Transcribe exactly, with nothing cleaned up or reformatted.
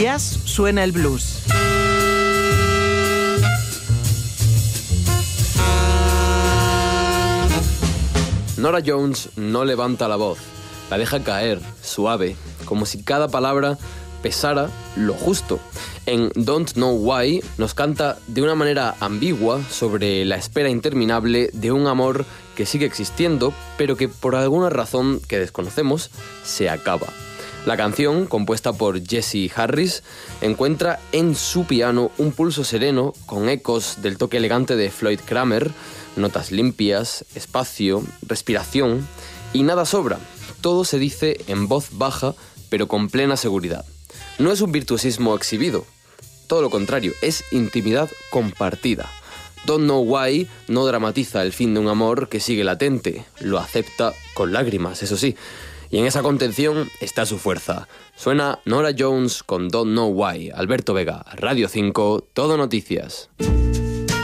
jazz suena el blues. Norah Jones no levanta la voz, la deja caer, suave, como si cada palabra pesara lo justo. En Don't Know Why nos canta de una manera ambigua sobre la espera interminable de un amor que sigue existiendo, pero que por alguna razón que desconocemos, se acaba. La canción, compuesta por Jesse Harris, encuentra en su piano un pulso sereno con ecos del toque elegante de Floyd Cramer, notas limpias, espacio, respiración, y nada sobra. Todo se dice en voz baja, pero con plena seguridad. No es un virtuosismo exhibido, todo lo contrario, es intimidad compartida. Don't Know Why no dramatiza el fin de un amor que sigue latente, lo acepta con lágrimas, eso sí. Y en esa contención está su fuerza. Suena Norah Jones con Don't Know Why. Alberto Vega, Radio cinco, Todo Noticias.